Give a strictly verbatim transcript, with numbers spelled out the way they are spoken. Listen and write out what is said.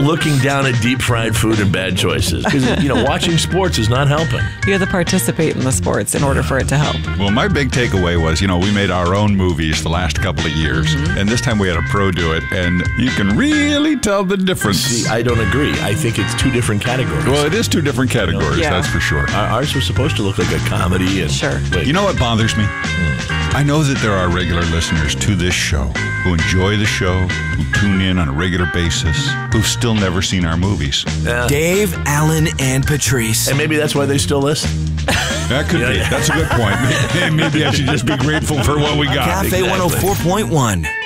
looking down at deep fried food and bad choices. Because, you know, watching sports is not helping. You have to participate in the sports in order for it to help. Well, my big takeaway was, you know, we made our own movies the last couple of years. Mm-hmm. And this time we had a pro do it. And you can really tell the difference. See, I don't agree. I think it's two different categories. Well, it is two different categories, Yeah. that's for sure. Ours was supposed to look like a comedy. And Sure. Wait. You know what bothers me? I know that there are regular listeners to this show who enjoy the show, who tune in on a regular basis, who've still never seen our movies. Yeah. Dave, Alan, and Patrice. And maybe that's why they still listen. That could Yeah, be. yeah. That's a good point. Maybe I should just be grateful for what we got. Cafe Exactly. one oh four point one.